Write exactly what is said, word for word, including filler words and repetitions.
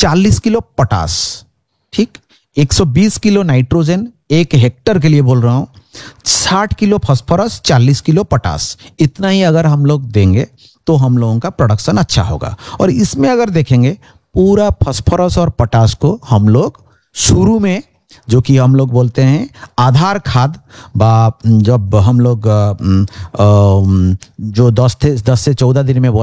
चालीस kilo potash, ठीक, एक सौ बीस किलो नाइट्रोजन एक हेक्टर के लिए बोल रहा हूं, साठ किलो फास्फोरस, चालीस किलो पोटास, इतना ही अगर हम लोग देंगे तो हम लोगों का प्रोडक्शन अच्छा होगा। और इसमें अगर देखेंगे पूरा फास्फोरस और पोटास को हम लोग शुरू में, जो कि हम लोग बोलते हैं आधार खाद, बा जब हम लोग अ, अ, जो दस से दस से चौदह दिन में बोला